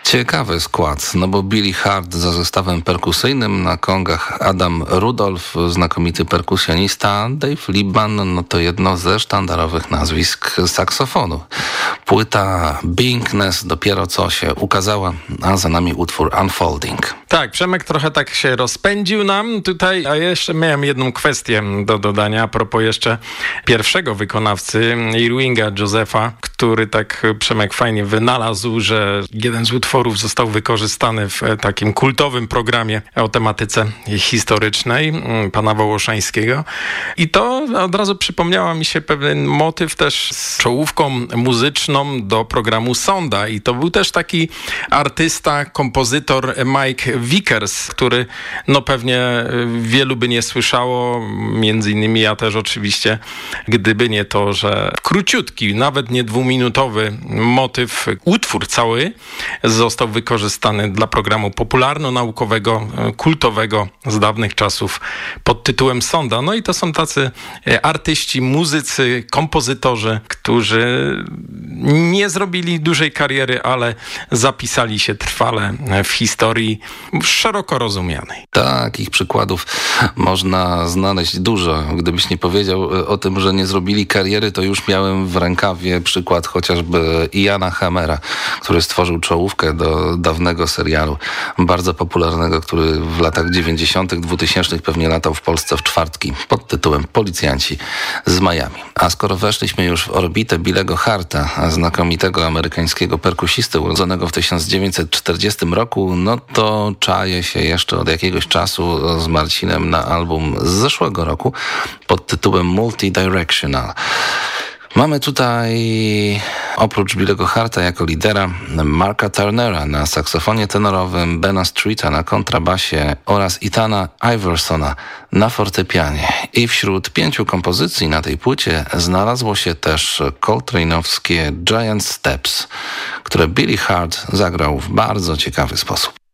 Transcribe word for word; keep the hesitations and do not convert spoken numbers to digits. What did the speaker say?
Ciekawy skład, no bo Billy Hart za zestawem perkusyjnym, na kongach Adam Rudolph, znakomity perkusjonista, Dave Liebman, no to jedno ze sztandarowych nazwisk saksofonu. Płyta Beingness dopiero co się ukazała, a za nami utwór Unfolding. Tak, Przemek trochę tak się rozpędził nam tutaj, a jeszcze miałem jedną kwestię do dodania a propos jeszcze pierwszego wykonawcy, Irvinga Josepha, który tak Przemek fajnie wynalazł, że jeden z utworów został wykorzystany w takim kultowym programie o tematyce historycznej pana Wołoszańskiego. I to od razu przypomniała mi się pewien motyw też z czołówką muzyczną do programu Sonda. I to był też taki artysta, kompozytor Mike Vickers, który no pewnie wielu by nie słyszało, między innymi ja też oczywiście, gdyby nie to, że króciutki, nawet nie dwuminutowy motyw, utwór cały został wykorzystany dla programu popularno-naukowego, kultowego z dawnych czasów pod tytułem Sonda. No i to są tacy artyści, muzycy, kompozytorzy, którzy nie zrobili dużej kariery, ale zapisali się trwale w historii szeroko rozumianej. Takich przykładów można znaleźć dużo. Gdybyś nie powiedział o tym, że nie zrobili kariery, to już miałem w rękawie przykład chociażby Iana Hammera, który stworzył czołówkę do dawnego serialu, bardzo popularnego, który w latach dziewięćdziesiątych, dwutysięcznych pewnie latał w Polsce w czwartki pod tytułem Policjanci z Miami. A skoro weszliśmy już w orbitę Billego Harta, znakomitego amerykańskiego perkusisty urodzonego w tysiąc dziewięćset czterdziestym roku, no to czaję się jeszcze od jakiegoś czasu z Marcinem na album z zeszłego roku pod tytułem Multidirectional. Mamy tutaj oprócz Billego Harta jako lidera Marka Turnera na saksofonie tenorowym, Bena Streeta na kontrabasie oraz Ethana Iversona na fortepianie. I wśród pięciu kompozycji na tej płycie znalazło się też coltrane'owskie Giant Steps, które Billy Hart zagrał w bardzo ciekawy sposób.